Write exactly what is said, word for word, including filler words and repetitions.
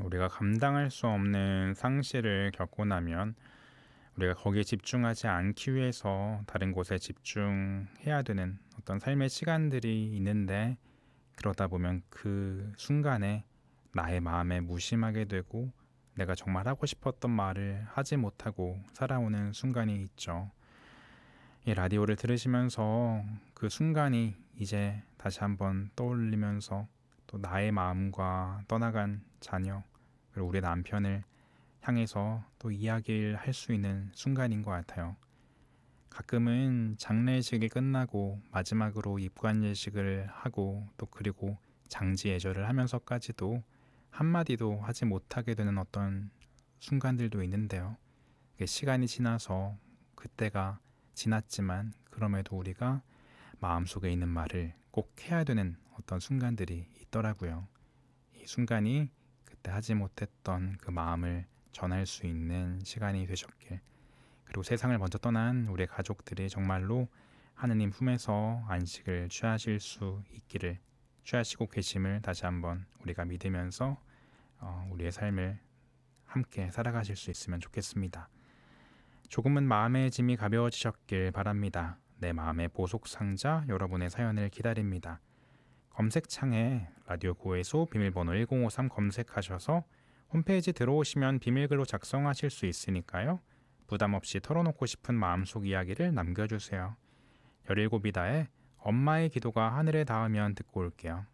우리가 감당할 수 없는 상실을 겪고 나면 우리가 거기에 집중하지 않기 위해서 다른 곳에 집중해야 되는 어떤 삶의 시간들이 있는데, 그러다 보면 그 순간에 나의 마음에 무심하게 되고 내가 정말 하고 싶었던 말을 하지 못하고 살아오는 순간이 있죠. 이 라디오를 들으시면서 그 순간이 이제 다시 한번 떠올리면서 또 나의 마음과 떠나간 자녀, 그리고 우리 남편을 향해서 또 이야기를 할 수 있는 순간인 것 같아요. 가끔은 장례식이 끝나고 마지막으로 입관 예식을 하고 또 그리고 장지 예절을 하면서까지도 한마디도 하지 못하게 되는 어떤 순간들도 있는데요. 시간이 지나서 그때가 지났지만 그럼에도 우리가 마음속에 있는 말을 꼭 해야 되는 어떤 순간들이 있더라고요. 이 순간이 그때 하지 못했던 그 마음을 전할 수 있는 시간이 되셨길, 그리고 세상을 먼저 떠난 우리의 가족들이 정말로 하느님 품에서 안식을 취하실 수 있기를, 취하시고 계심을 다시 한번 우리가 믿으면서 어, 우리의 삶을 함께 살아가실 수 있으면 좋겠습니다. 조금은 마음의 짐이 가벼워지셨길 바랍니다. 내 마음의 보석 상자, 여러분의 사연을 기다립니다. 검색창에 라디오 고해소 비밀번호 일공오삼 검색하셔서 홈페이지 들어오시면 비밀글로 작성하실 수 있으니까요. 부담 없이 털어놓고 싶은 마음속 이야기를 남겨주세요. 열일곱이다의 엄마의 기도가 하늘에 닿으면 듣고 올게요.